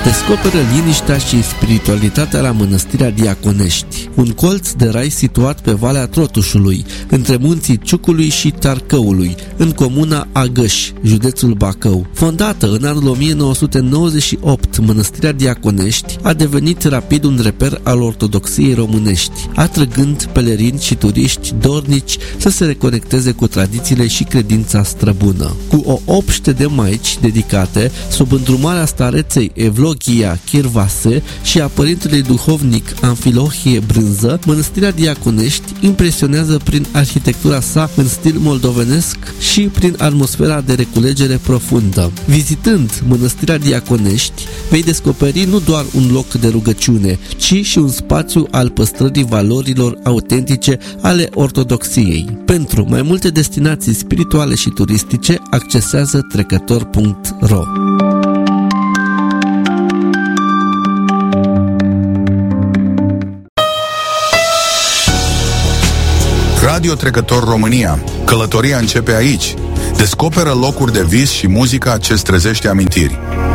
Descoperă liniștea și spiritualitatea la Mănăstirea Diaconești, un colț de rai situat pe Valea Trotușului, între munții Ciucului și Tarcăului, în comuna Agăș, județul Bacău. Fondată în anul 1998, Mănăstirea Diaconești a devenit rapid un reper al ortodoxiei românești, atrăgând pelerini și turiști dornici să se reconecteze cu tradițiile și credința străbună. Cu o obște de maici dedicate, sub îndrumarea stareței Evlogia Chirvase și a părintelui duhovnic Amfilohie Brânză, Mănăstirea Diaconești impresionează prin arhitectura sa în stil moldovenesc și prin atmosfera de reculegere profundă. Vizitând Mănăstirea Diaconești, vei descoperi nu doar un loc de rugăciune, ci și un spațiu al păstrării valorilor autentice ale ortodoxiei. Pentru mai multe destinații spirituale și turistice, accesează trecător.ro. Radio Trecător România. Călătoria începe aici. Descoperă locuri de vis și muzica ce-ți trezește amintiri.